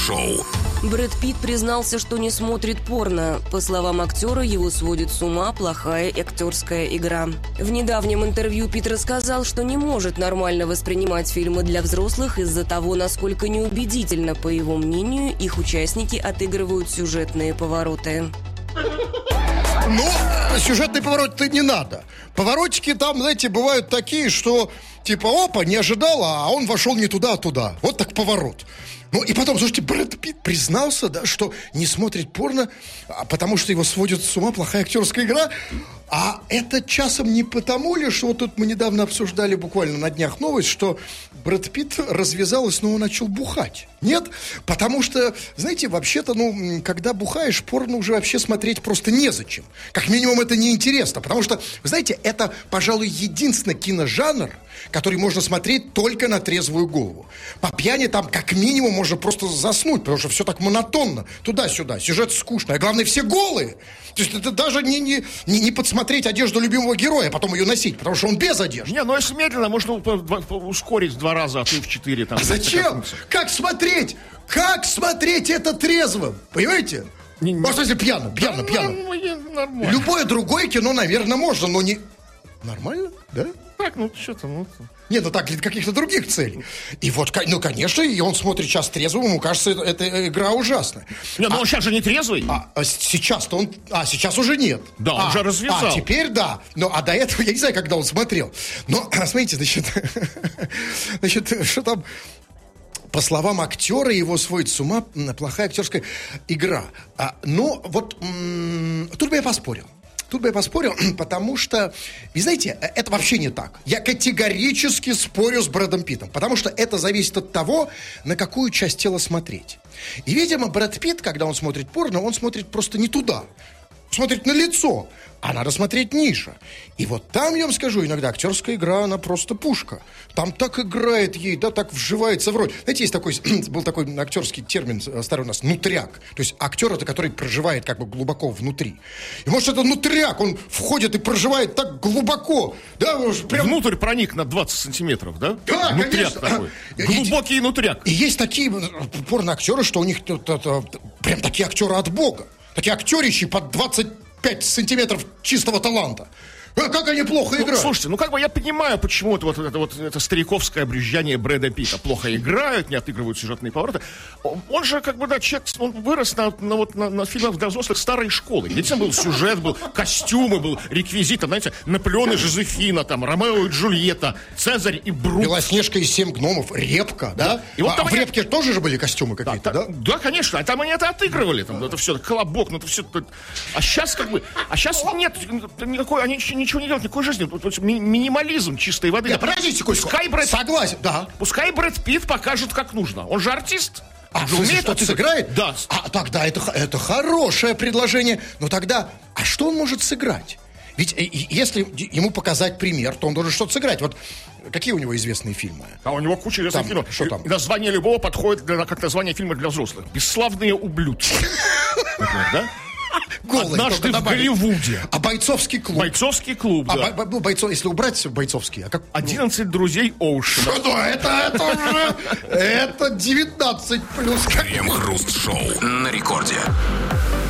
Шоу. Брэд Питт признался, что не смотрит порно. По словам актера, его сводит с ума плохая актерская игра. В недавнем интервью Питт рассказал, что не может нормально воспринимать фильмы для взрослых из-за того, насколько неубедительно, по его мнению, их участники отыгрывают сюжетные повороты. Ну, сюжетный поворот-то не надо. Поворотики там, знаете, бывают такие, что типа, опа, не ожидала, а он вошел не туда, а туда. Вот так поворот. Ну, и потом, слушайте, Брэд Питт признался, да, что не смотрит порно, потому что его сводит с ума плохая актерская игра. А это часом не потому ли, что вот тут мы недавно обсуждали буквально на днях новость, что Брэд Питт развязал и снова начал бухать. Нет? Потому что, знаете, вообще-то, когда бухаешь, порно уже вообще смотреть просто незачем. Как минимум, это неинтересно. Потому что, вы знаете, это, пожалуй, единственный киножанр, который можно смотреть только на трезвую голову. По пьяни там, как минимум, можно просто заснуть, потому что все так монотонно. Туда-сюда, сюжет скучный. А главное, все голые. То есть это даже не подсмотреть одежду любимого героя, а потом ее носить, потому что он без одежды. Не, если медленно, можно ускорить в 2 раза, а то и в 4. Там, зачем? Как смотреть? Как смотреть это трезвым? Понимаете? Может, если пьяно. Нормально. Любое другое кино, наверное, можно, но не... Нормально? Да? Так, что-то, Нет, так, для каких-то других целей. И вот, конечно, и он смотрит сейчас трезвым, ему кажется, эта игра ужасная. Нет, но он сейчас же не трезвый. Сейчас-то он... сейчас уже нет. Да, он уже развязал. Теперь да. А до этого, я не знаю, когда он смотрел. Но, смотрите, значит, что там... По словам актера, его сводит с ума плохая актерская игра. Тут бы я поспорил. Потому что, вы знаете, это вообще не так. Я категорически спорю с Брэдом Питтом, потому что это зависит от того, на какую часть тела смотреть. И, видимо, Брэд Питт, когда он смотрит порно, он смотрит просто не туда. Смотрит на лицо, а надо смотреть ниже. И вот там, я вам скажу, иногда актерская игра, она просто пушка. Там так играет ей, да, так вживается в роль. Знаете, был такой актерский термин старый у нас, нутряк. То есть актер, это который проживает как бы глубоко внутри. И может, это нутряк, он входит и проживает так глубоко. Да, прям... Внутрь проник на 20 сантиметров, да? Да, нутряк конечно. Такой. Глубокий нутряк. И есть такие порноактеры, что у них прям такие актеры от бога. Такие актерищи под 25 сантиметров чистого таланта. Как они плохо играют. Слушайте, я понимаю, почему это стариковское брюзжание Брэда Питта. Плохо играют, не отыгрывают сюжетные повороты. Он же, человек, он вырос на фильмах для взрослых старой школы. Ведь там был сюжет, был костюмы, был реквизит, знаете, Наполеон и Жозефина, там, Ромео и Джульетта, Цезарь и Брут. Белоснежка и 7 гномов, Репка, да? И вот в Репке тоже же были костюмы какие-то, да? Да, конечно, а там они это отыгрывали, там, это все, колобок, это все. А сейчас нет никакой, они ничего не делают, никакой жизни. Минимализм чистой воды. Нет, подождите секундочку. Согласен, да. Пускай Брэд Питт покажет, как нужно. Он же артист. Умеет что-то сыграет? Да. Тогда это хорошее предложение. Но тогда, что он может сыграть? Ведь если ему показать пример, то он должен что-то сыграть. Вот какие у него известные фильмы? У него куча известных фильмов. Что там? Название любого подходит как название фильма для взрослых. «Бесславные ублюдки». Да? Голый, «Однажды в Голливуде». А «Бойцовский клуб»? «Бойцовский клуб», да. Если убрать бойцовский, как... 11 друзей Оушена. Это 19+. Крем-хруст-шоу на рекорде.